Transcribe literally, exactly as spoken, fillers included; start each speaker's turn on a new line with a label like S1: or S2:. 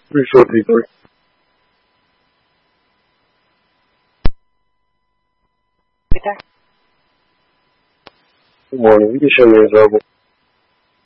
S1: three fifty-three.
S2: Right there.
S1: Good morning. You can show me his level.